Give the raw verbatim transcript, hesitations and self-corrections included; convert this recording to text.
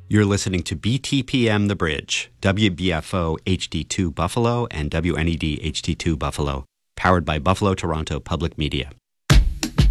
You're listening to B T P M The Bridge, W B F O H D two Buffalo and W N E D H D two Buffalo, powered by Buffalo Toronto Public Media.